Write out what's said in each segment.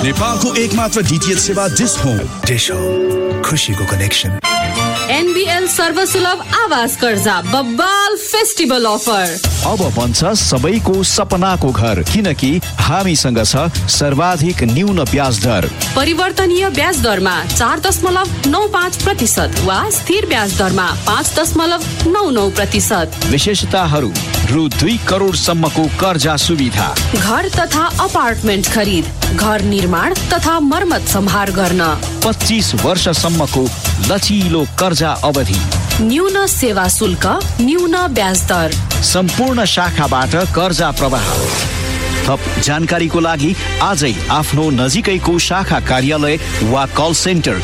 नेपालको एकमात्र डीटीएच सेवा डिश होम। डिश होम, खुशीको कनेक्सन। NBL सर्वसुलभ आवास कर्जा बब्बाल फेस्टिभल अफर। अब बन्छ सबैको सपनाको घर, किनकि हामीसँग छ सर्वाधिक न्यून ब्याज दर। परिवर्तनीय ब्याज दरमा 4.95% वा स्थिर ब्याज दरमा 5.99%। विशेषताहरू: रु 2 करोड सम्मको कर्जा सुविधा, घर तथा अपार्टमेन्ट खरिद, घर निर्माण तथा मर्मत सम्हार गर्न, 25 वर्षसम्मको लचिलो कर्जा अवधि, न्यून सेवा शुल्क, न्यून ब्याज दर, सम्पूर्ण शाखाबाट कर्जा प्रवाह। थप जानकारीको लागि आजै आफ्नो नजिकैको शाखा कार्यालय वा कल सेन्टर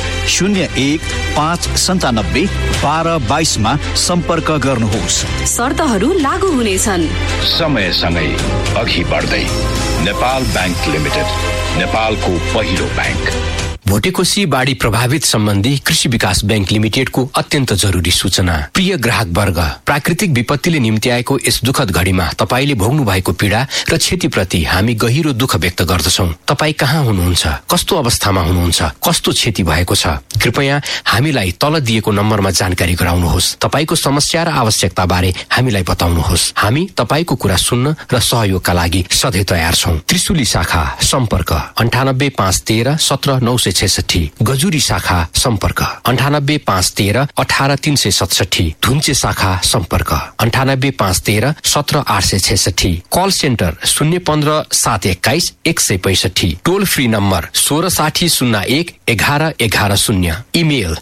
0159721222 मा सम्पर्क गर्नुहोस्। शर्तहरू लागू हुनेछन्। समयसँगै अघि बढ्दै नेपाल ब्याङ्क लिमिटेड, नेपालको पहिलो ब्याङ्क। भोटेकोशी बाढी प्रभावित सम्बन्धी कृषि विकास बैंक लिमिटेडको अत्यन्त जरुरी सूचना। प्रिय ग्राहक वर्ग, प्राकृतिक विपत्तिले निम्ति आएको यस दुःखद घडीमा तपाईले भोग्नु भएको पीडा र क्षतिप्रति हामी गहिरो दुःख व्यक्त गर्दछौं। तपाई कहाँ हुनुहुन्छ, कस्तो अवस्थामा हुनुहुन्छ, कस्तो क्षति भएको छ, कृपया हामीलाई तल दिएको नम्बरमा जानकारी गराउनुहोस्। तपाईको समस्या र आवश्यकता बारे हामीलाई बताउनुहोस्। हामी तपाईको कुरा सुन्न र सहयोगका लागि सधैँ तयार छौं। त्रिशुली शाखा सम्पर्क 985113 17966, गजुरी शाखा सम्पर्क 985113 18367, धुन्चे शाखा सम्पर्क 985113 17866, कल सेन्टर 015 721 165, टोल फ्री नम्बर 166001 1110, इमेल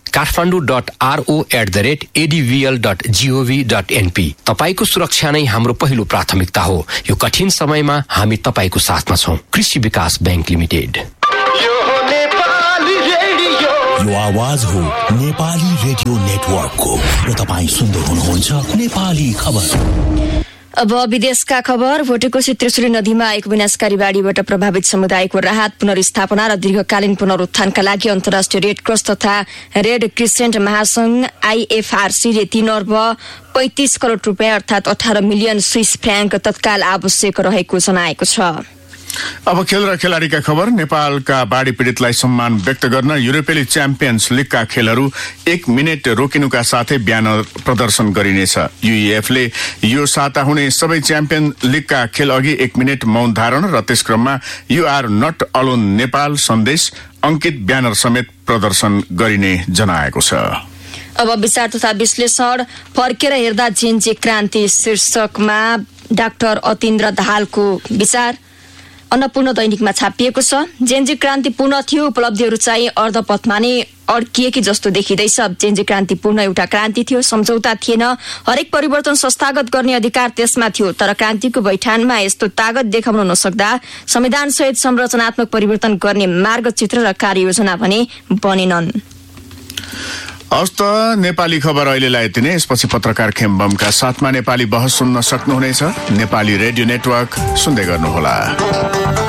kathmandu.ro@advl.gov.np। तपाईको सुरक्षा नै हाम्रो पहिलो प्राथमिकता हो। यो कठिन समयमा हामी तपाईको साथमा छौं। कृषि विकास बैंक लिमिटेड। यो आवाज हो नेपाली रेडियो नेटवर्कको र तपाईँ सुन्दै हुनुहुन्छ नेपाली खबर। अब विदेशका खबर। भोटेकोशी त्रिशुली नदीमा आएको विनाशकारी बाढीबाट प्रभावित समुदायको राहत, पुनर्स्थापना र दीर्घकालीन पुनरुत्थानका लागि अन्तर्राष्ट्रिय रेड क्रस तथा रेड क्रिसेन्ट महासंघ IFRC ले 3 अर्ब 35 करोड रुपियाँ अर्थात 18 मिलियन स्विस फ्र्याङ्क तत्काल आवश्यक रहेको जनाएको छ। अब खेल र खेलाडीका खबर। नेपालका बाढी पीडितलाई सम्मान व्यक्त गर्न युरोपेली च्याम्पियन्स लिगका खेलहरू 1 मिनेट रोकिनुका साथै बिहान प्रदर्शन गरिनेछ। युइएफले यो साता हुने सबै च्याम्पियन लिगका खेल अघि 1 मिनेट मौन धारण र त्यस क्रममा you are not alone Nepal सन्देश अंकित ब्यानर समेत प्रदर्शन गरिने जनाएको छ। अब विचार तथा विश्लेषण। फर्केर हेर्दा जेन्जी क्रान्ति शीर्षकमा डाक्टर अतीन्द्र दाहालको विचार अन्नपूर्ण दैनिकमा छापिएको छ। जेन्जी क्रान्ति पूर्ण थियो, उपलब्धिहरू चाहिँ अर्धपथमा नै अड्किएकी जस्तो देखिँदैछ। जेन्जी क्रान्ति पूर्ण एउटा क्रान्ति थियो, सम्झौता थिएन, हरेक परिवर्तन संस्थागत गर्ने अधिकार त्यसमा थियो, तर क्रान्तिको बैठानमा यस्तो तागत देखाउन नसक्दा संविधान सहित संरचनात्मक परिवर्तन गर्ने मार्गचित्र र कार्ययोजना भने बनेनन्। हस्त नेपाली खबर अहिलेलाई यति नै। यसपछि पत्रकार खेम्बमका साथमा नेपाली बहस सुन्न सक्नुहुनेछ। नेपाली रेडियो नेटवर्क सुन्दै गर्नुहोला।